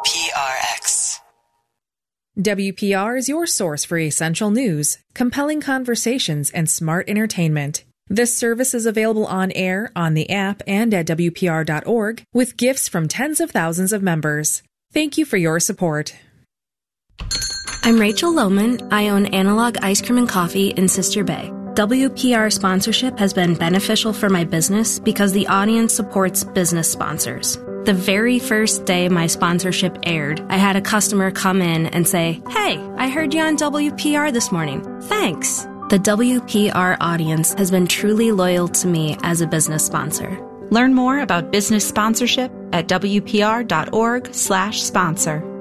WPRX. WPR is your source for essential news, compelling conversations, and smart entertainment. This service is available on air, on the app, and at WPR.org, with gifts from tens of thousands of members. Thank you for your support. I'm Rachel Lohman. I own Analog Ice Cream and Coffee in Sister Bay. WPR sponsorship has been beneficial for my business because the audience supports business sponsors. The very first day my sponsorship aired, I had a customer come in and say, "Hey, I heard you on WPR this morning. Thanks." The WPR audience has been truly loyal to me as a business sponsor. Learn more about business sponsorship at WPR.org/sponsor.